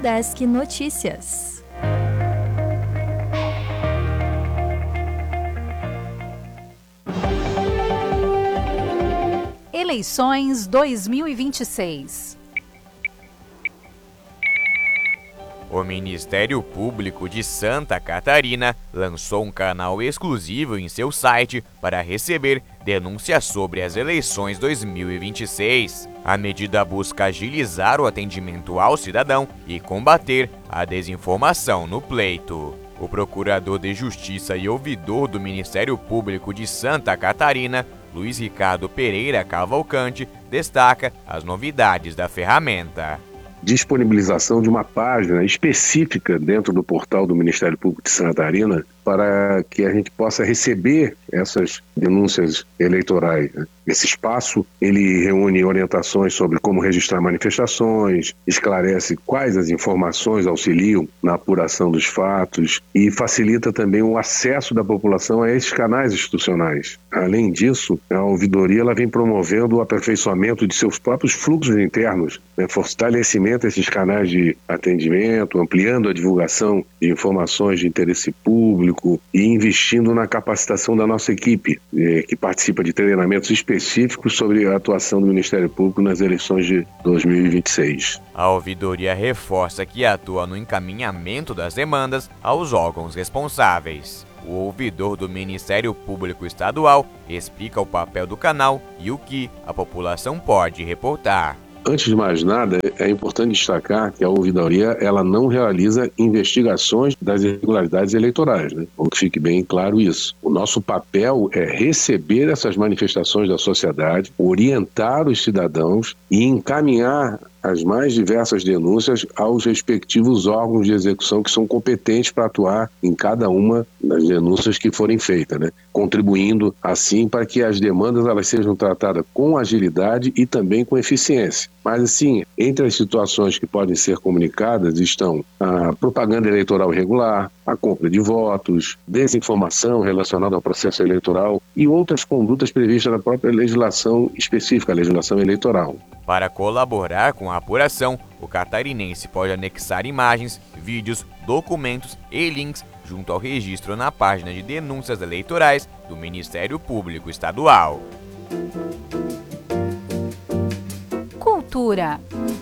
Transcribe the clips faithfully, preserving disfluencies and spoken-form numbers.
Udesc Notícias. Eleições dois mil e vinte e seis. O Ministério Público de Santa Catarina lançou um canal exclusivo em seu site para receber denúncias sobre as eleições dois mil e vinte e seis. A medida busca agilizar o atendimento ao cidadão e combater a desinformação no pleito. O Procurador de Justiça e ouvidor do Ministério Público de Santa Catarina, Luiz Ricardo Pereira Cavalcante, destaca as novidades da ferramenta. Disponibilização de uma página específica dentro do portal do Ministério Público de Santa Catarina para que a gente possa receber essas denúncias eleitorais. Esse espaço, ele reúne orientações sobre como registrar manifestações, esclarece quais as informações auxiliam na apuração dos fatos e facilita também o acesso da população a esses canais institucionais. Além disso, a ouvidoria ela vem promovendo o aperfeiçoamento de seus próprios fluxos internos, né, fortalecimento desses canais de atendimento, ampliando a divulgação de informações de interesse público e investindo na capacitação da nossa equipe, eh, que participa de treinamentos específicos sobre a atuação do Ministério Público nas eleições de dois mil e vinte e seis. A ouvidoria reforça que atua no encaminhamento das demandas aos órgãos responsáveis. O ouvidor do Ministério Público Estadual explica o papel do canal e o que a população pode reportar. Antes de mais nada, é importante destacar que a ouvidoria ela não realiza investigações das irregularidades eleitorais, né? Bom que fique bem claro isso. O nosso papel é receber essas manifestações da sociedade, orientar os cidadãos e encaminhar as mais diversas denúncias aos respectivos órgãos de execução que são competentes para atuar em cada uma das denúncias que forem feitas, né? Contribuindo assim para que as demandas elas sejam tratadas com agilidade e também com eficiência. Mas assim, entre as situações que podem ser comunicadas estão a propaganda eleitoral irregular, a compra de votos, desinformação relacionada ao processo eleitoral e outras condutas previstas na própria legislação específica, a legislação eleitoral. Para colaborar com a apuração, o catarinense pode anexar imagens, vídeos, documentos e links junto ao registro na página de denúncias eleitorais do Ministério Público Estadual. Cultura.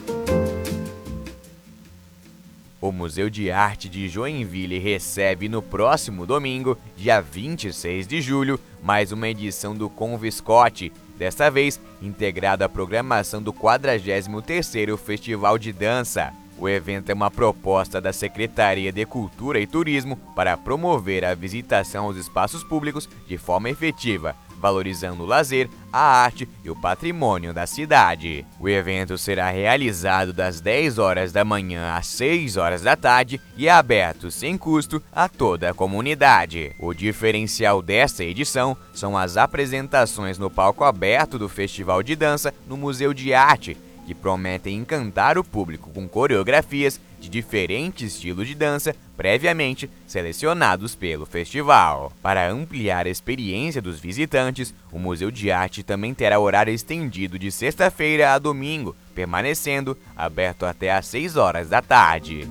O Museu de Arte de Joinville recebe no próximo domingo, dia vinte e seis de julho, mais uma edição do Conviscote, desta vez integrado à programação do quadragésimo terceiro Festival de Dança. O evento é uma proposta da Secretaria de Cultura e Turismo para promover a visitação aos espaços públicos de forma efetiva, valorizando o lazer, a arte e o patrimônio da cidade. O evento será realizado das dez horas da manhã às seis horas da tarde e é aberto sem custo a toda a comunidade. O diferencial desta edição são as apresentações no palco aberto do Festival de Dança no Museu de Arte, que prometem encantar o público com coreografias de diferentes estilos de dança previamente selecionados pelo festival. Para ampliar a experiência dos visitantes, o Museu de Arte também terá horário estendido de sexta-feira a domingo, permanecendo aberto até às seis horas da tarde.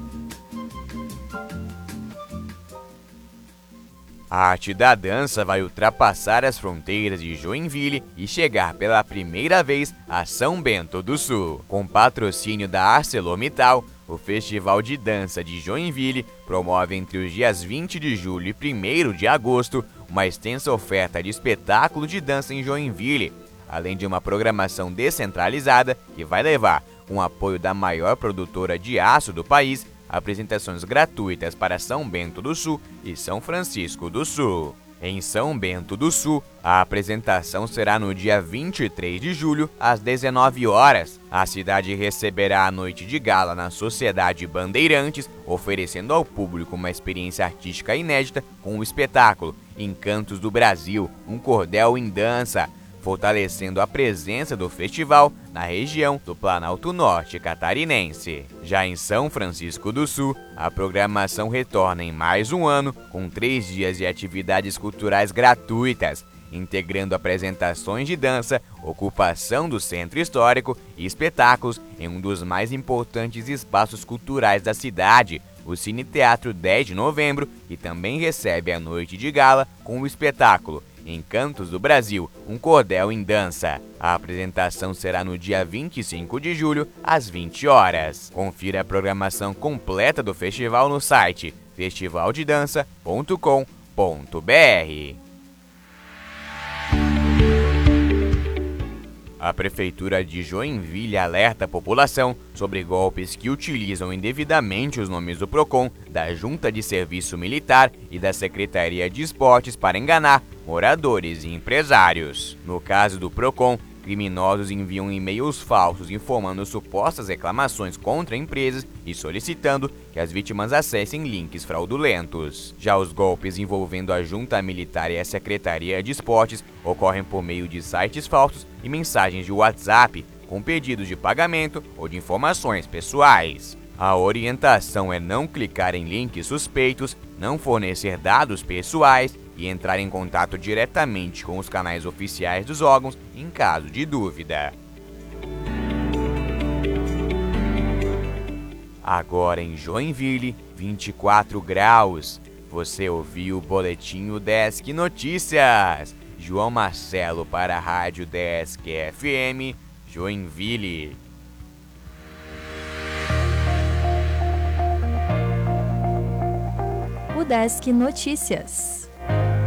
A arte da dança vai ultrapassar as fronteiras de Joinville e chegar pela primeira vez a São Bento do Sul. Com patrocínio da ArcelorMittal, o Festival de Dança de Joinville promove entre os dias vinte de julho e primeiro de agosto uma extensa oferta de espetáculos de dança em Joinville, além de uma programação descentralizada que vai levar, com o apoio da maior produtora de aço do país, apresentações gratuitas para São Bento do Sul e São Francisco do Sul. Em São Bento do Sul, a apresentação será no dia vinte e três de julho, às dezenove horas. A cidade receberá a noite de gala na Sociedade Bandeirantes, oferecendo ao público uma experiência artística inédita com o espetáculo Encantos do Brasil, um cordel em dança, fortalecendo a presença do festival na região do Planalto Norte catarinense. Já em São Francisco do Sul, a programação retorna em mais um ano, com três dias de atividades culturais gratuitas, integrando apresentações de dança, ocupação do centro histórico e espetáculos em um dos mais importantes espaços culturais da cidade, o Cine Teatro dez de novembro, e também recebe a noite de gala com o espetáculo Encantos do Brasil, um cordel em dança. A apresentação será no dia vinte e cinco de julho, às vinte horas. Confira a programação completa do festival no site festival de dança ponto com ponto br. A Prefeitura de Joinville alerta a população sobre golpes que utilizam indevidamente os nomes do PROCON, da Junta de Serviço Militar e da Secretaria de Esportes para enganar moradores e empresários. No caso do PROCON, criminosos enviam e-mails falsos informando supostas reclamações contra empresas e solicitando que as vítimas acessem links fraudulentos. Já os golpes envolvendo a Junta Militar e a Secretaria de Esportes ocorrem por meio de sites falsos e mensagens de WhatsApp com pedidos de pagamento ou de informações pessoais. A orientação é não clicar em links suspeitos, não fornecer dados pessoais e entrar em contato diretamente com os canais oficiais dos órgãos em caso de dúvida. Agora em Joinville, vinte e quatro graus. Você ouviu o Boletim Desk Notícias. João Marcelo para a Rádio Desk F M, Joinville. O Desk Notícias.